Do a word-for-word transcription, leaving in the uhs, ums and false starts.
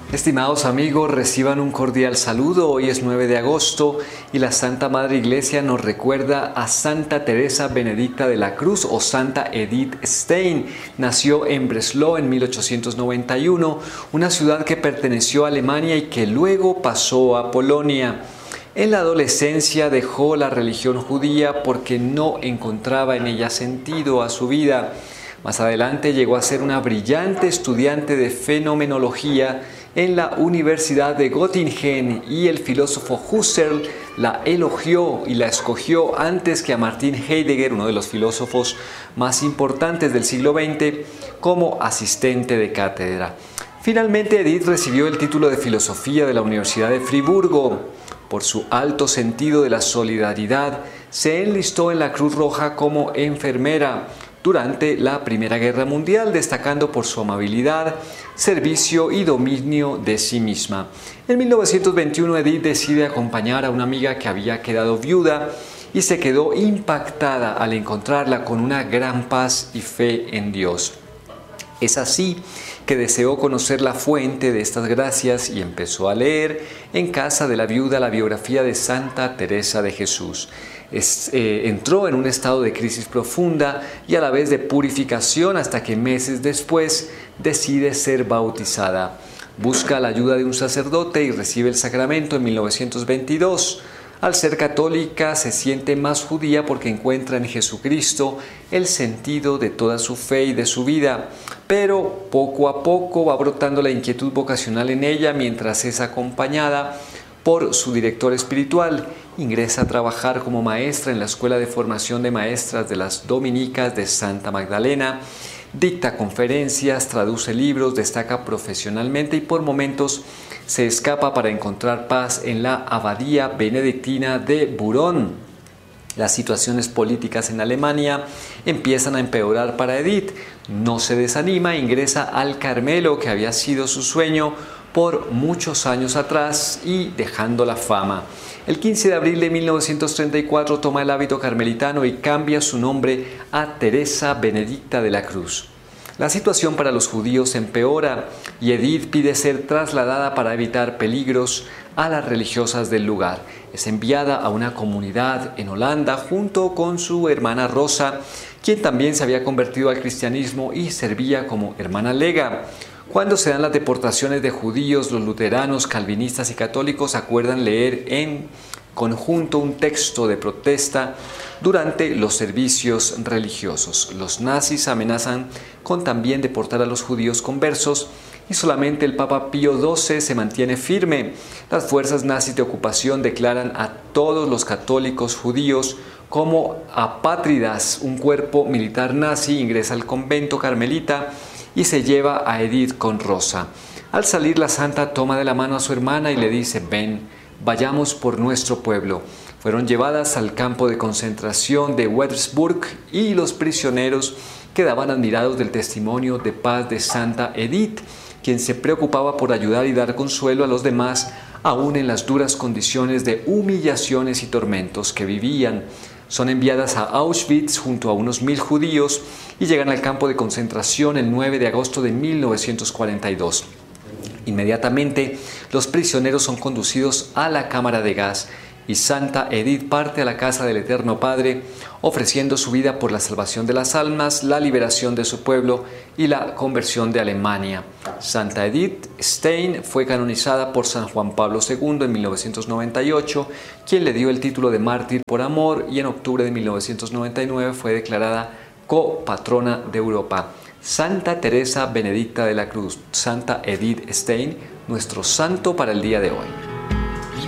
Estimados amigos, reciban un cordial saludo. Hoy es nueve de agosto y la Santa Madre Iglesia nos recuerda a Santa Teresa Benedicta de la Cruz o Santa Edith Stein. Nació en Breslau en mil ochocientos noventa y uno, una ciudad que perteneció a Alemania y que luego pasó a Polonia. En la adolescencia dejó la religión judía porque no encontraba en ella sentido a su vida. Más adelante llegó a ser una brillante estudiante de fenomenología en la Universidad de Göttingen y el filósofo Husserl la elogió y la escogió antes que a Martin Heidegger, uno de los filósofos más importantes del siglo veinte, como asistente de cátedra. Finalmente, Edith recibió el título de Filosofía de la Universidad de Friburgo. Por su alto sentido de la solidaridad, se enlistó en la Cruz Roja como enfermera durante la Primera Guerra Mundial, destacando por su amabilidad, servicio y dominio de sí misma. En mil novecientos veintiuno, Edith decide acompañar a una amiga que había quedado viuda y se quedó impactada al encontrarla con una gran paz y fe en Dios. Es así que deseó conocer la fuente de estas gracias y empezó a leer en casa de la viuda la biografía de Santa Teresa de Jesús. Es, eh, entró en un estado de crisis profunda y a la vez de purificación hasta que meses después decide ser bautizada. Busca la ayuda de un sacerdote y recibe el sacramento en mil novecientos veintidós. Al ser católica se siente más judía porque encuentra en Jesucristo el sentido de toda su fe y de su vida, pero poco a poco va brotando la inquietud vocacional en ella mientras es acompañada por su director espiritual. Ingresa a trabajar como maestra en la Escuela de Formación de Maestras de las Dominicas de Santa Magdalena, dicta conferencias, traduce libros, destaca profesionalmente y por momentos se escapa para encontrar paz en la abadía benedictina de Burón. Las situaciones políticas en Alemania empiezan a empeorar para Edith. No se desanima, ingresa al Carmelo, que había sido su sueño por muchos años atrás, y dejando la fama. El quince de abril de mil novecientos treinta y cuatro toma el hábito carmelitano y cambia su nombre a Teresa Benedicta de la Cruz. La situación para los judíos empeora y Edith pide ser trasladada para evitar peligros a las religiosas del lugar. Es enviada a una comunidad en Holanda junto con su hermana Rosa, quien también se había convertido al cristianismo y servía como hermana lega. Cuando se dan las deportaciones de judíos, los luteranos, calvinistas y católicos acuerdan leer en conjunto un texto de protesta durante los servicios religiosos. Los nazis amenazan con también deportar a los judíos conversos y solamente el Papa Pío doce se mantiene firme. Las fuerzas nazis de ocupación declaran a todos los católicos judíos como apátridas. Un cuerpo militar nazi ingresa al convento carmelita y se lleva a Edith con Rosa. Al salir, la santa toma de la mano a su hermana y le dice: ven, vayamos por nuestro pueblo. Fueron llevadas al campo de concentración de Wednesburg y los prisioneros quedaban admirados del testimonio de paz de Santa Edith, quien se preocupaba por ayudar y dar consuelo a los demás, aún en las duras condiciones de humillaciones y tormentos que vivían. Son enviadas a Auschwitz junto a unos mil judíos y llegan al campo de concentración el nueve de agosto de mil novecientos cuarenta y dos. Inmediatamente, los prisioneros son conducidos a la cámara de gas y Santa Edith parte a la casa del Eterno Padre, ofreciendo su vida por la salvación de las almas, la liberación de su pueblo y la conversión de Alemania. Santa Edith Stein fue canonizada por San Juan Pablo segundo en mil novecientos noventa y ocho, quien le dio el título de mártir por amor, y en octubre de mil novecientos noventa y nueve fue declarada copatrona de Europa. Santa Teresa Benedicta de la Cruz, Santa Edith Stein, nuestro santo para el día de hoy.